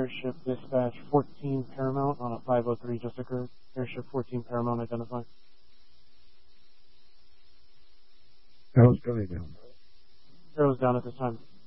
Airship Dispatch 14 Paramount on a 503 just occurred. Airship 14 Paramount identified. Arrow's going down. Arrow's down at this time.